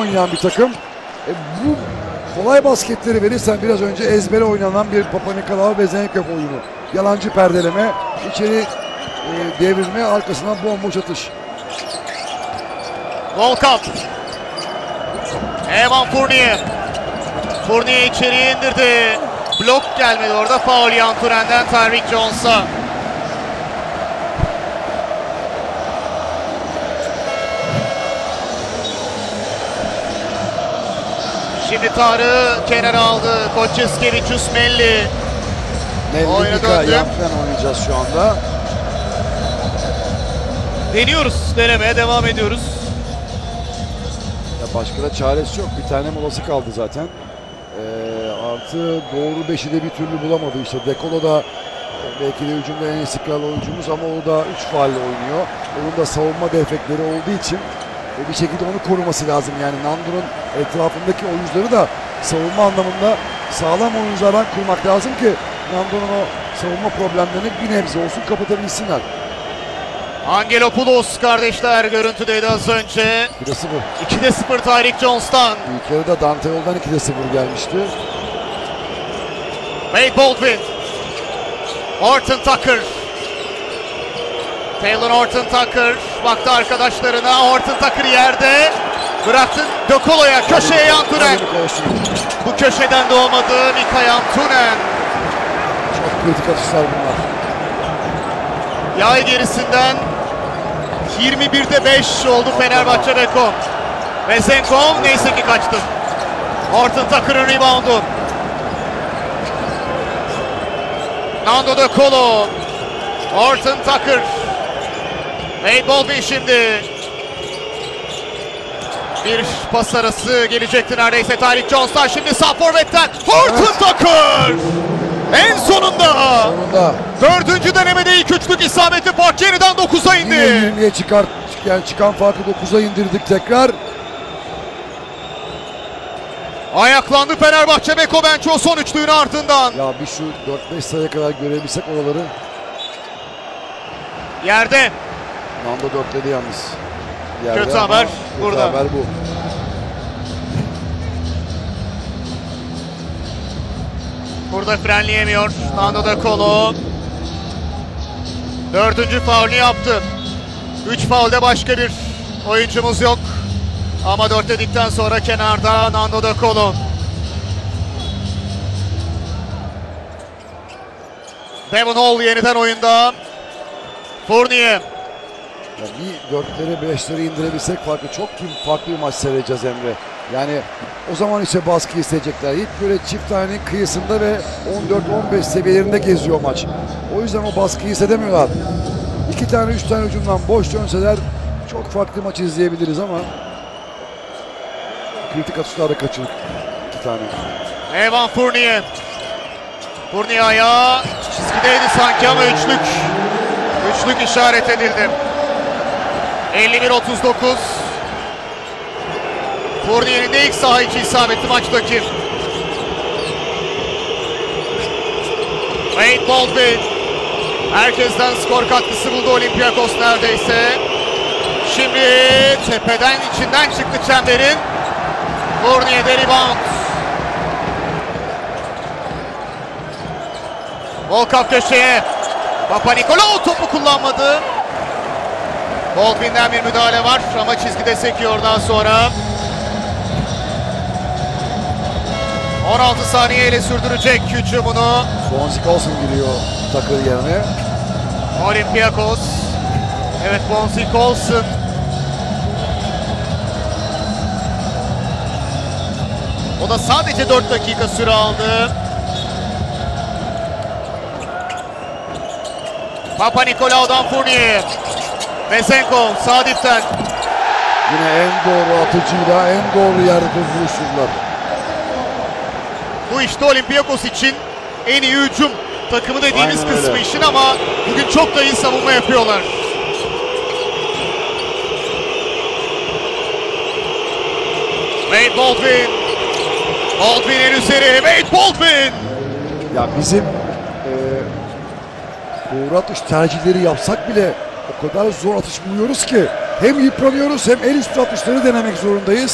oynayan bir takım. Bu kolay basketleri verirsen biraz önce ezbere oynanan bir Papanikolaou ve Zenkov oyunu. Yalancı perdeleme, içeri devrilme, arkasından bomboş atış. Volkov. Evan Fournier. Fournier içeriye indirdi. Blok gelmedi orada. Faul Yan Turen'den Tyreek Jones'a. Şimdi Tarık'ı kenara aldı. Koçeskevicius Melli. Oyuna döndü. Yandan oynayacağız şu anda. Deniyoruz. Denemeye devam ediyoruz. Ya başka da çaresi yok. Bir tane molası kaldı zaten. Artı doğru beşi de bir türlü bulamadı. İşte Dekolo da belki de hücumda en istikrarlı oyuncumuz ama o da 3 faulle oynuyor. Onun da savunma defekleri olduğu için bir şekilde onu koruması lazım. Yani Nando'nun etrafındaki oyuncuları da savunma anlamında sağlam oyunculardan kurmak lazım ki Nando'nun o savunma problemlerini bir nebze olsun kapatabilsinler. Angelopoulos kardeşler görüntüdeydi az önce. 2'de 0. 2'de 0 Tyreek Jones'tan. İlk yarıda Dante Yol'dan 2'de 0 gelmişti. Wade Baldwin. Horton Tucker. Taylor Horton Tucker baktı arkadaşlarına. Horton Tucker yerde. Bıraktı Dekolo'ya. Köşeye Yan Turen. Bu köşeden de olmadı. Mika Yan Turen. Çok kritik atışlar bunlar. Yay gerisinden 21'de 5 oldu Fenerbahçe Beko. Ve Zenkov neyse ki kaçtı. Horton Tucker'ın reboundu. Nando Dekolo. Horton Tucker. Wade Baldwin şimdi. Bir pas arası gelecekti neredeyse Tyreek Jones'tan. Şimdi sağ forvetten Horton Tucker. En sonunda. Dördüncü denemede ilk üçlük isabeti fark yeniden 9'a indi. Yine 20'ye çıkan farkı 9'a indirdik tekrar. Ayaklandı Fenerbahçe Beko Benço son üçlüğün ardından. Ya bir şu 4-5 sayıya kadar görebilsek oraları. Yerde. Nando 4'ledi yalnız. Yerde Kötü haber burada. Kötü haber bu. Burada frenleyemiyor Nando Dekolo. Dördüncü faulü yaptı. 3 faulde başka bir oyuncumuz yok. Ama 4 dedikten sonra kenarda Nando Dekolo. Devon Hall yeniden oyunda. Fournier. Ya bir 4'leri 5'leri indirebilsek farklı çok farklı bir maç seyredeceğiz Emre. Yani o zaman işte baskı isteyecekler. Hep böyle çift tanenin kıyısında ve 14-15 seviyelerinde geziyor maç. O yüzden o baskıyı hissedemiyorlar. 2 tane 3 tane hücumdan boş dönseler çok farklı maç izleyebiliriz ama kritik atışlarda kaçırdık 2 tane. Evan Fournier. Fournier ayağı çizgideydi sanki ama üçlük. Üçlük işaret edildi. 51-39. Fournier'in de ilk saha içi isabeti maçtaki. Wade Baldwin. Herkesten skor katkısı buldu Olympiakos neredeyse. Şimdi tepeden içinden çıktı çemberin. Fournier'de rebound. Volkov köşeye. Papanikolaou topu kullanmadı. Baldwin'den bir müdahale var ama çizgide sekiyor daha sonra. 16 saniyeyle sürdürecek hücumunu. Bonzi Colson giriyor Tucker yerine. Olympiakos. Evet, Bonzi Colson. O da sadece 4 dakika süre aldı. Papanikolaou'dan Fournier. Vesenkov sağ dipten. Yine en doğru atıcıyla en doğru yerde buluşturdular. Bu işte Olympiakos için en iyi hücum takımı dediğimiz Aynen kısmı öyle. işin ama bugün çok da iyi savunma yapıyorlar. Wade Baldwin. Baldwin en üzeri. Wade Baldwin. Ya bizim doğru atış tercihleri yapsak bile o kadar zor atış buluyoruz ki hem yıpranıyoruz hem el üstü atışları denemek zorundayız.